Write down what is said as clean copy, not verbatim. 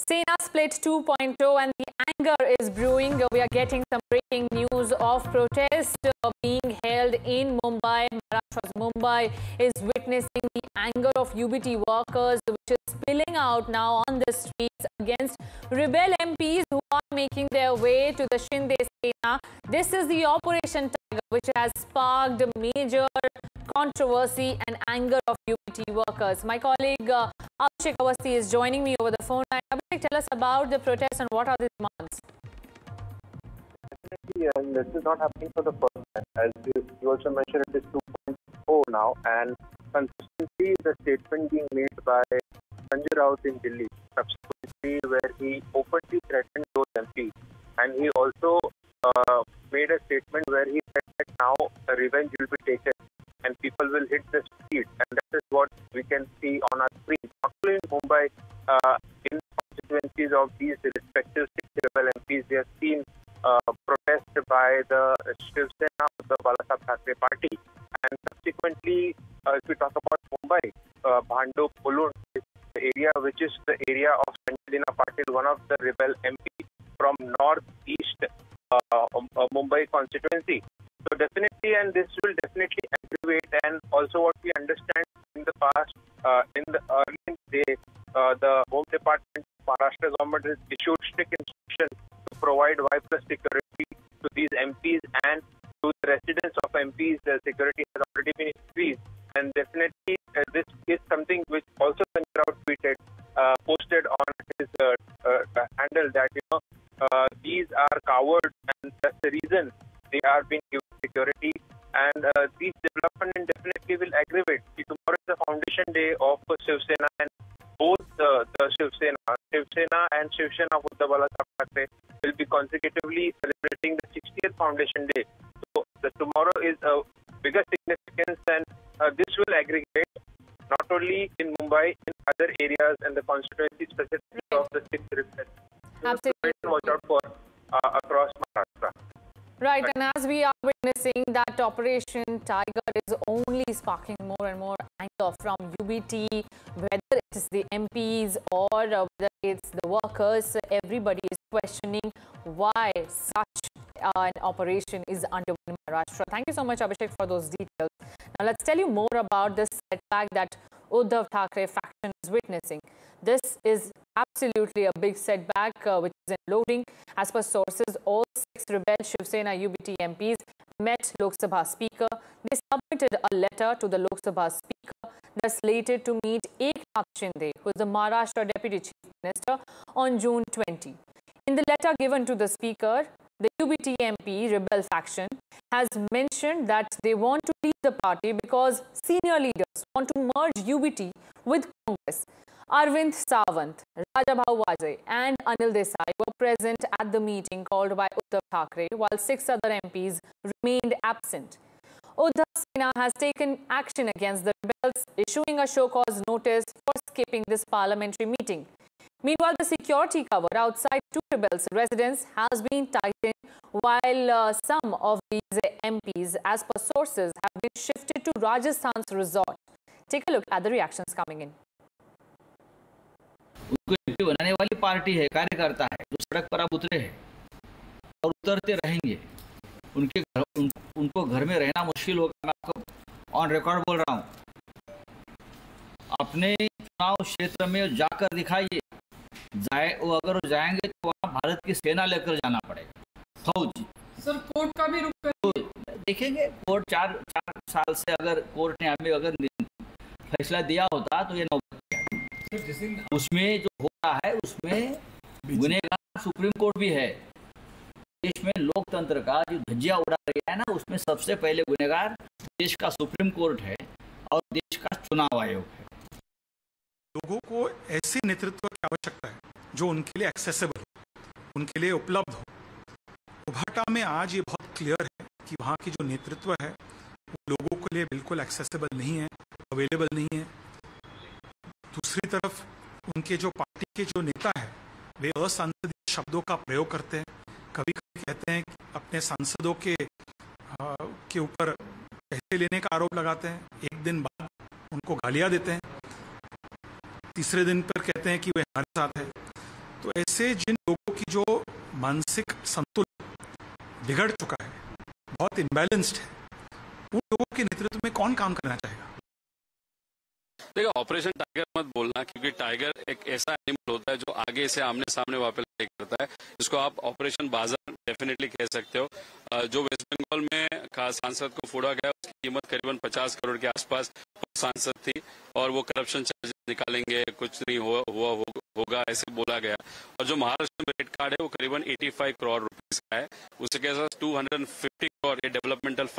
Sena split 2.0 and the anger is brewing. We are getting some breaking news of protest being held in Mumbai. Maharashtra's Mumbai is witnessing the anger of UBT workers, which is spilling out now on the streets against rebel MPs who are making their way to the Shinde Sena. This is the Operation Tiger, which has sparked a major controversy and anger of UBT workers. My colleague Abhishek Awasthi is joining me over the phone line. Abhishek, tell us about the protests and what are the demands? Definitely, and this is not happening for the first time. As you also mentioned, it is 2.0 now, and consistently the statement being made by Sanjay Raut in Delhi, subsequently where he openly threatened those MPs, and he also made a statement where he said that now a revenge will be taken and people will hit the street, and that is what we can see on our screen. Not only in Mumbai, in constituencies of these respective six rebel MPs, we have seen protest by the Shiv Sena of the Balasaheb Thackeray party, and subsequently, if we talk about Mumbai, Bhandup, Mulund is the area which is the area of Sanjay Dina Patil, one of the rebel MPs from northeast Mumbai constituency. So definitely, and this will definitely aggravate, and also what we understand in the past, in the early day, the Home Department, Maharashtra government has issued strict instructions to provide wiper security to these MPs, and to the residents of MPs, the security has already been increased. And definitely, this is something which also Sanjay Raut tweeted, posted on his handle that these are cowards, and that's the reason they are being given security, and these developments definitely will aggravate. Tomorrow is the foundation day of Shiv Sena, and both the Shiv Sena and Shiv Sena of Uddhav Balasaheb Thackeray will be consecutively celebrating the 60th foundation day. So tomorrow is a bigger significance, and this will aggregate not only in Mumbai, in other areas and the constituency specifically of the six rebels. Absolutely. Watch out for across Maharashtra. Right, and as we are witnessing that Operation Tiger is only sparking more and more anger from UBT, whether it's the MPs or whether it's the workers, everybody is questioning why such an operation is underway in Maharashtra. Thank you so much, Abhishek, for those details. Now, let's tell you more about this setback that Uddhav Thackeray faction is witnessing. This is absolutely a big setback which is loading. As per sources, all six rebel Shiv Sena UBT MPs met Lok Sabha Speaker. They submitted a letter to the Lok Sabha Speaker. They're slated to meet Eknath Shinde, who is the Maharashtra Deputy Chief Minister, on June 20. In the letter given to the Speaker, the UBT MP rebel faction has mentioned that they want to leave the party because senior leaders want to merge UBT with Congress. Arvind Sawant, Rajabhau Vajay and Anil Desai were present at the meeting called by Uddhav Thackeray, while six other MPs remained absent. Uddhav Sena has taken action against the rebels, issuing a show-cause notice for skipping this parliamentary meeting. Meanwhile, the security cover outside two rebels' residence has been tightened, while some of these MPs, as per sources, have been shifted to Rajasthan's resort. Take a look at the reactions coming in. उनको MP बनाने वाली party है, कार्यकर्ता है, जो सड़क पर अब उतरे हैं और उतरते रहेंगे। उनको घर में रहना मुश्किल होगा। मैं आपको ऑन रिकॉर्ड बोल रहा हूँ, अपने चुनाव क्षेत्र में जाकर दिखाइए। वो अगर जाएंगे तो वहाँ भारत की सेना लेकर जाना पड़ेगा, फौज। सर, कोर्ट का भी रुख तो देखेंगे, कोर्ट चार साल से अगर कोर्ट ने हमें अगर फैसला दिया होता तो ये नौबत उसमें जो हो रहा है उसमें गुनहगार सुप्रीम कोर्ट भी है। देश में लोकतंत्र का जो धज्जियां उड़ा रहा है ना, उसमें सबसे पहले गुनहगार देश का सुप्रीम कोर्ट है और देश का चुनाव आयोग है। लोगों को ऐसे नेतृत्व की आवश्यकता है जो उनके लिए एक्सेसिबल हो, उनके लिए उपलब्ध हो। उभाटा में आज ये बहुत क्लियर है कि वहाँ की जो नेतृत्व है वो लोगों के लिए बिल्कुल एक्सेसिबल नहीं है, अवेलेबल नहीं है। दूसरी तरफ उनके जो पार्टी के जो नेता है वे असंसदीय शब्दों का प्रयोग करते हैं। कभी कभी कहते हैं कि अपने सांसदों के ऊपर पैसे लेने का आरोप लगाते हैं, एक दिन बाद उनको गालियां देते हैं, तीसरे दिन पर कहते हैं कि वे हमारे साथ है। तो ऐसे जिन लोगों की जो मानसिक संतुलन बिगड़ चुका है, बहुत इम्बैलेंस्ड है, उन लोगों के नेतृत्व में कौन काम करना चाहेगा? देखो, ऑपरेशन टाइगर मत बोलना, क्योंकि टाइगर एक ऐसा एनिमल होता है जो आगे से आमने सामने वहां पे लड़ाई करता है। जिसको आप ऑपरेशन बाजार डेफिनेटली कह सकते हो। जो वेस्ट बंगाल में सांसद को फोड़ा गया, उसकी कीमत करीबन 50 करोड़ के आसपास सांसद थी, और वो करप्शन चार्जेस निकालेंगे, कुछ नहीं होगा ऐसे बोला गया। और जो महाराष्ट्र में रेड कार्ड है वो करीबन 85 करोड़ रुपीस का है। उसके साथ 250 करोड़ ये डेवलपमेंटल